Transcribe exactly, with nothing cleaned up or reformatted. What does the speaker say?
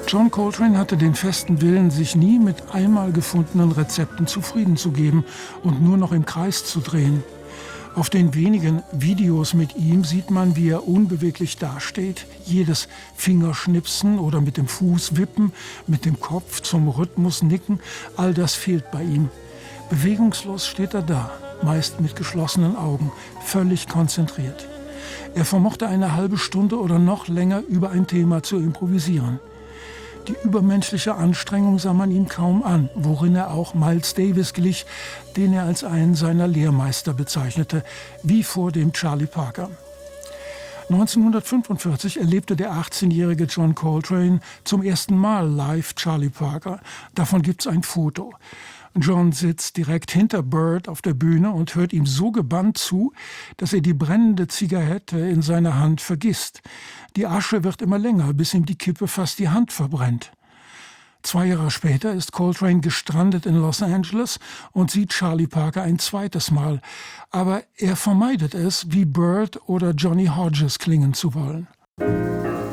John Coltrane hatte den festen Willen, sich nie mit einmal gefundenen Rezepten zufrieden zu geben und nur noch im Kreis zu drehen. Auf den wenigen Videos mit ihm sieht man, wie er unbeweglich dasteht, jedes Fingerschnipsen oder mit dem Fuß wippen, mit dem Kopf zum Rhythmus nicken, all das fehlt bei ihm. Bewegungslos steht er da, meist mit geschlossenen Augen, völlig konzentriert. Er vermochte eine halbe Stunde oder noch länger über ein Thema zu improvisieren. Die übermenschliche Anstrengung sah man ihm kaum an, worin er auch Miles Davis glich, den er als einen seiner Lehrmeister bezeichnete, wie vor dem Charlie Parker. neunzehnhundertfünfundvierzig erlebte der achtzehnjährige John Coltrane zum ersten Mal live Charlie Parker. Davon gibt's ein Foto. John sitzt direkt hinter Bird auf der Bühne und hört ihm so gebannt zu, dass er die brennende Zigarette in seiner Hand vergisst. Die Asche wird immer länger, bis ihm die Kippe fast die Hand verbrennt. Zwei Jahre später ist Coltrane gestrandet in Los Angeles und sieht Charlie Parker ein zweites Mal. Aber er vermeidet es, wie Bird oder Johnny Hodges klingen zu wollen.